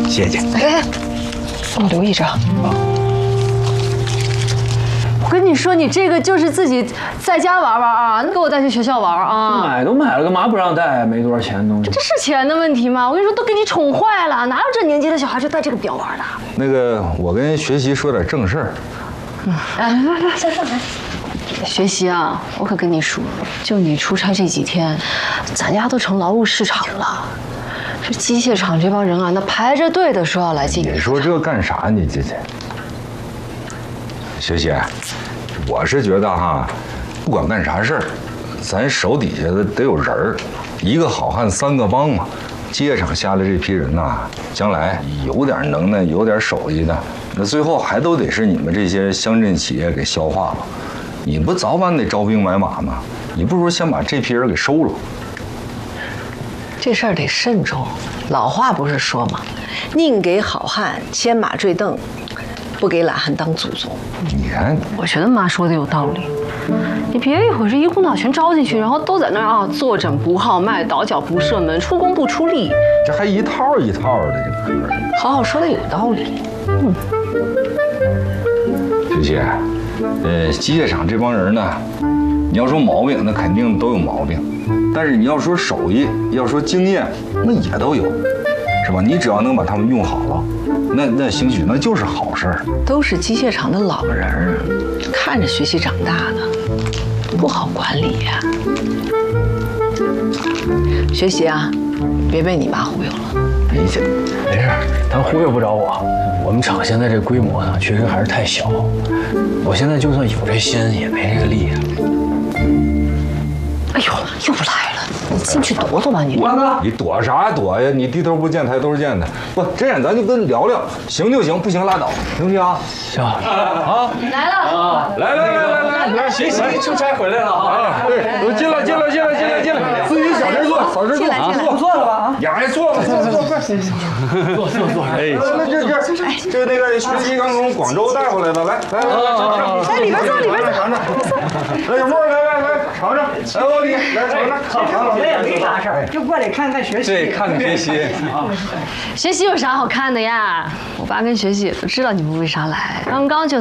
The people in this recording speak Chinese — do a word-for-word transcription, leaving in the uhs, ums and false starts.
谢谢。 哎，你留意着。我跟你说，你这个就是自己在家玩玩啊，你给我带去学校玩啊。 买都买了，干嘛不让带？没多少钱东西。 这是钱的问题吗？我跟你说，都给你宠坏了，哪有这年纪的小孩就带这个表玩的？ 那个，我跟学习说点正事儿。 嗯，来来来，先上来。学习啊，我可跟你说，就你出差这几天，咱家都成劳务市场了。这机械厂这帮人啊，那排着队的说要来进。 你说这干啥？你这这。学习，我是觉得哈，不管干啥事儿，咱手底下的得有人儿，一个好汉三个帮嘛。机械厂下来这批人呐、啊，将来有点能耐、有点手艺的，那最后还都得是你们这些乡镇企业给消化了。你不早晚得招兵买马吗？你不如先把这批人给收了。 这事儿得慎重。老话不是说吗？宁给好汉牵马坠镫，不给懒汉当祖宗。 你看， 我觉得妈说的有道理。你别一会儿是一股脑全招进去，然后都在那儿啊，坐枕不好卖，倒脚不射门，出工不出力， 这还一套一套的这歌。 好好说的有道理。嗯， 学习，呃，机械厂这帮人呢，你要说毛病，那肯定都有毛病，但是你要说手艺，要说经验，那也都有，是吧？你只要能把他们用好了，那那兴许那就是好事儿。 都是机械厂的老人儿，看着学习长大的，不好管理呀、学习啊，别被你妈忽悠了。 没事， 没事，他忽悠不着我。我们厂现在这规模呢，确实还是太小。我现在就算有这心，也没这个力。 哎呦，又来了！你进去躲躲吧你。 大哥，你躲啥躲呀？你低头不见抬头见的。不，这样咱就跟聊聊，行就行，不行拉倒，行不行啊？ 行啊， 来了， 来来来来来来， 学习出差回来了啊！ 对，都进来进来进来进来进来，自己小事做，小事做啊！ 不错了吧？啊， 呀，坐吧坐吧坐，快， 坐坐坐，哎， 那这这这那个学习刚从广州带回来的，来来来来， 来里边坐，里边坐， 尝尝。来，小沫，来来来，尝尝。来，老李，来尝尝。 其实我们也没啥事儿，就过来看看学习。 对，看看学习。 学习有啥好看的呀？我爸跟学习也都知道你们为啥来，刚刚就。